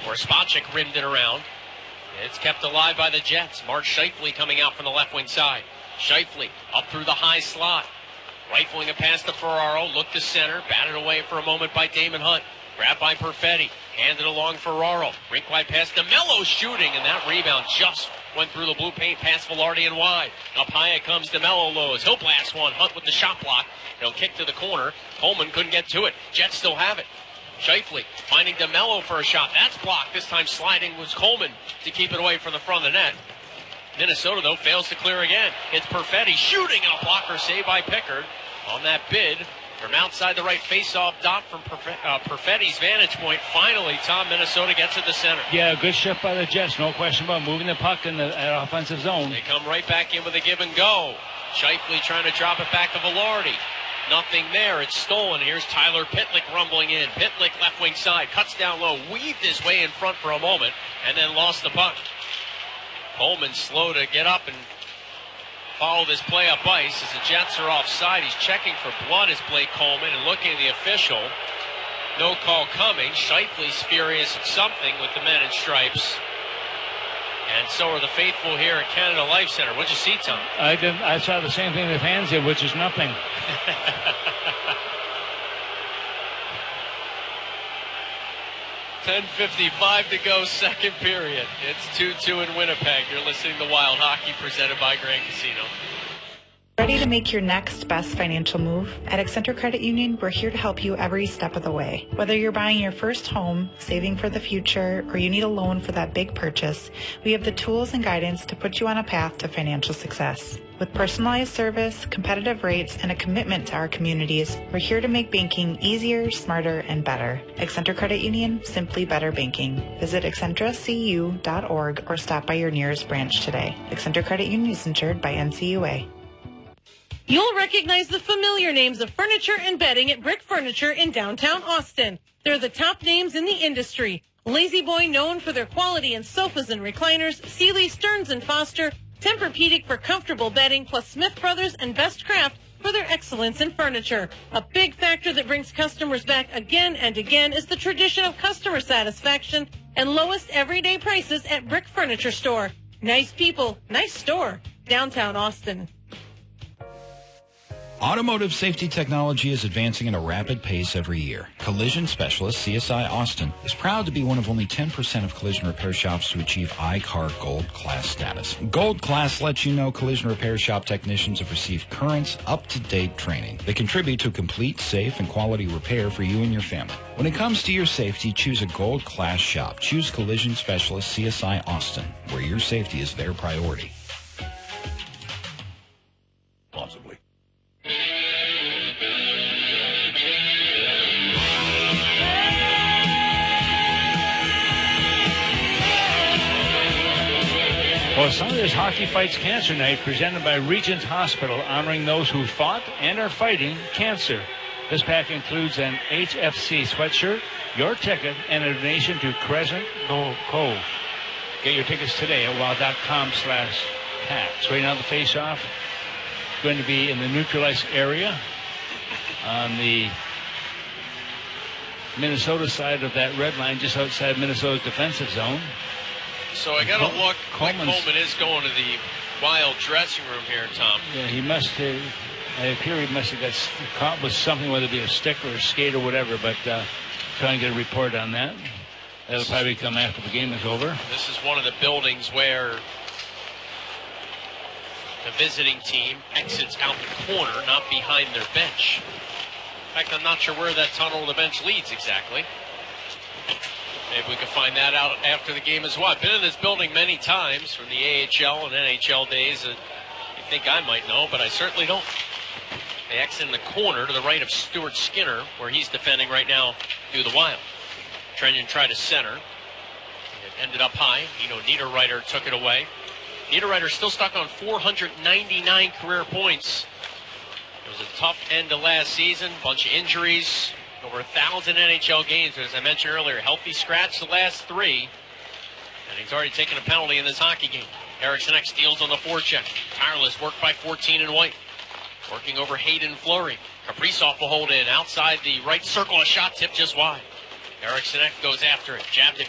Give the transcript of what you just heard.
where Spacek rimmed it around. It's kept alive by the Jets. Mark Scheifele coming out from the left wing side. Scheifele up through the high slot. Rifling a pass to Ferraro. Look to center. Batted away for a moment by Damon Hunt. Grabbed by Perfetti. Handed along Ferraro. Rink wide pass to Mello shooting. And that rebound just went through the blue paint past Velarde and wide. Up high it comes to Mello Lowe's. He'll blast one. Hunt with the shot block. He'll kick to the corner. Coleman couldn't get to it. Jets still have it. Scheifele finding DeMello for a shot. That's blocked. This time sliding was Coleman to keep it away from the front of the net. Minnesota, though, fails to clear again. It's Perfetti shooting, and a blocker saved by Pickard on that bid from outside the right face-off dot from Perfetti's vantage point. Finally, Tom, Minnesota gets at the center. Yeah, good shift by the Jets. No question about moving the puck in the offensive zone. They come right back in with a give and go. Scheifele trying to drop it back to Velarde. Nothing there. It's stolen. Here's Tyler Pitlick rumbling in. Pitlick left wing side. Cuts down low. Weaved his way in front for a moment and then lost the puck. Coleman slow to get up and follow this play up ice as the Jets are offside. He's checking for blood as Blake Coleman and looking at the official. No call coming. Scheifele's furious at something with the men in stripes. And so are the faithful here at Canada Life Center. What'd you see, Tom? I saw the same thing the fans did, which is nothing. 10:55 to go, second period. It's 2-2 in Winnipeg. You're listening to Wild Hockey, presented by Grand Casino. Ready to make your next best financial move? At Accenture Credit Union, we're here to help you every step of the way. Whether you're buying your first home, saving for the future, or you need a loan for that big purchase, we have the tools and guidance to put you on a path to financial success. With personalized service, competitive rates, and a commitment to our communities, we're here to make banking easier, smarter, and better. Accenture Credit Union, simply better banking. Visit accentracu.org or stop by your nearest branch today. Accenture Credit Union is insured by NCUA. You'll recognize the familiar names of furniture and bedding at Brick Furniture in downtown Austin. They're the top names in the industry. Lazy Boy, known for their quality in sofas and recliners, Sealy, Stearns & Foster, Tempur-Pedic for comfortable bedding, plus Smith Brothers and Best Craft for their excellence in furniture. A big factor that brings customers back again and again is the tradition of customer satisfaction and lowest everyday prices at Brick Furniture Store. Nice people, nice store, downtown Austin. Automotive safety technology is advancing at a rapid pace every year. Collision Specialist CSI Austin is proud to be one of only 10% of collision repair shops to achieve I-CAR Gold Class status. Gold Class lets you know collision repair shop technicians have received current, up-to-date training that contribute to complete, safe, and quality repair for you and your family. When it comes to your safety, choose a Gold Class shop. Choose Collision Specialist CSI Austin, where your safety is their priority. Possibly. Well, Sunday's Hockey Fights Cancer Night, presented by Regent Hospital, honoring those who fought and are fighting cancer. This pack includes an HFC sweatshirt, your ticket, and a donation to Crescent Cove. Get your tickets today at wild.com/pack. So right now the face-off is going to be in the neutralized area on the Minnesota side of that red line, just outside Minnesota's defensive zone. So I got to look like Coleman is going to the Wild dressing room here, Tom. Yeah, he must have. I appear he must have got caught with something, whether it be a stick or a skate or whatever, but trying to get a report on that. That'll probably come after the game is over. This is one of the buildings where the visiting team exits out the corner, not behind their bench. In fact, I'm not sure where that tunnel to the bench leads exactly. Maybe we can find that out after the game as well. I've been in this building many times from the AHL and NHL days. You think I might know, but I certainly don't. They exit in the corner to the right of Stuart Skinner, where he's defending right now through the Wild. Trenton tried to center. It ended up high. Niederreiter took it away. Niederreiter still stuck on 499 career points. It was a tough end to last season. Bunch of injuries. Over 1,000 NHL games, as I mentioned earlier. Healthy scratch the last 3. And he's already taken a penalty in this hockey game. Eriksson Ek steals on the forecheck. Tireless work by 14 and White. Working over Hayden Fleury. Kaprizov will hold in outside the right circle. A shot tip just wide. Eriksson Ek goes after it. Jabbed it